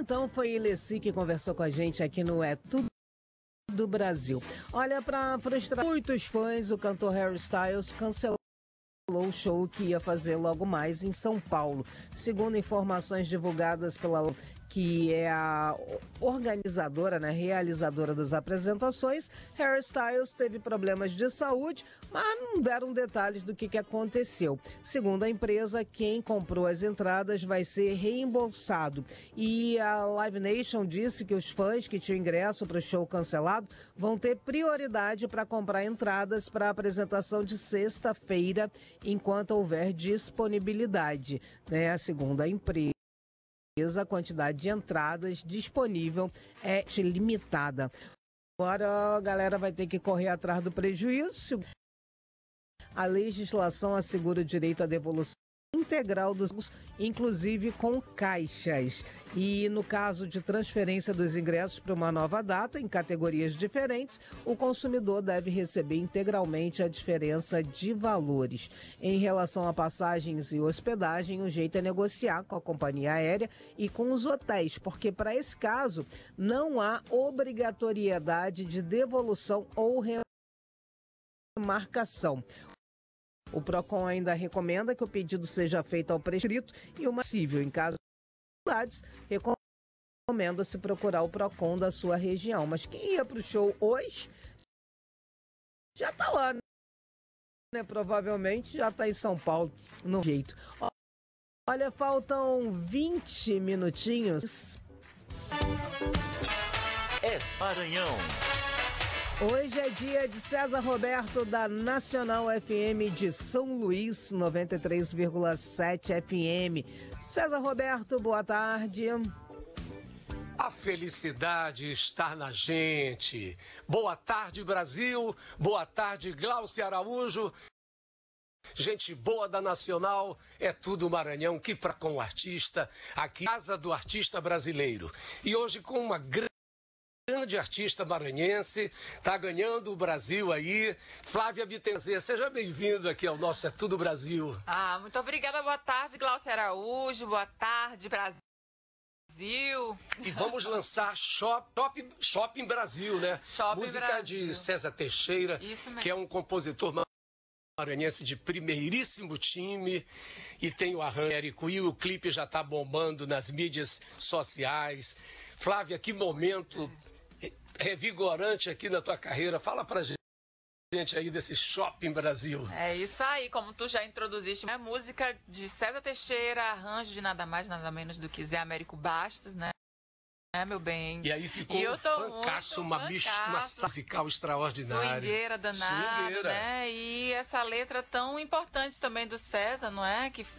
então foi Ilessi que conversou com a gente aqui no É Tudo do Brasil. Olha, para frustrar muitos fãs, o cantor Harry Styles cancelou o show que ia fazer logo mais em São Paulo. Segundo informações divulgadas pela que é a organizadora, né, realizadora das apresentações, Harry Styles teve problemas de saúde, mas não deram detalhes do que aconteceu. Segundo a empresa, quem comprou as entradas vai ser reembolsado. E a Live Nation disse que os fãs que tinham ingresso para o show cancelado vão ter prioridade para comprar entradas para a apresentação de sexta-feira, enquanto houver disponibilidade, né? Segundo a empresa, a quantidade de entradas disponível é limitada. Agora a galera vai ter que correr atrás do prejuízo. A legislação assegura o direito à devolução integral dos, inclusive com caixas. E no caso de transferência dos ingressos para uma nova data, em categorias diferentes, o consumidor deve receber integralmente a diferença de valores. Em relação a passagens e hospedagem, o jeito é negociar com a companhia aérea e com os hotéis, porque para esse caso não há obrigatoriedade de devolução ou remarcação. O PROCON ainda recomenda que o pedido seja feito ao prescrito e o mais possível. Em caso de dificuldades, recomenda-se procurar o PROCON da sua região. Mas quem ia para o show hoje já está lá, né? Provavelmente já está em São Paulo, no jeito. Olha, faltam 20 minutinhos. É Maranhão. Hoje é dia de César Roberto, da Nacional FM de São Luís, 93,7 FM. César Roberto, boa tarde. A felicidade está na gente. Boa tarde, Brasil. Boa tarde, Glaucia Araújo. Gente boa da Nacional, é tudo Maranhão, que para com o artista, aqui Casa do Artista Brasileiro. E hoje com uma grande artista maranhense, tá ganhando o Brasil aí, Flávia Bittencourt. Seja bem-vindo aqui ao nosso É Tudo Brasil. Muito obrigada, boa tarde, Glaucia Araújo, boa tarde, Brasil. E vamos lançar Shopping Brasil, né? Shopping Música Brasil. de César Teixeira, que é um compositor maranhense de primeiríssimo time, e tem o arranjo, e o clipe já tá bombando nas mídias sociais. Flávia, que momento revigorante aqui na tua carreira. Fala pra gente aí desse Shopping Brasil. É isso aí, como tu já introduziste, né? Música de César Teixeira, arranjo de nada mais, nada menos do que Zé Américo Bastos, né? Meu bem. E aí ficou um fancaço, uma musical extraordinária. Swingueira danada, né? E essa letra tão importante também do César, não é? Que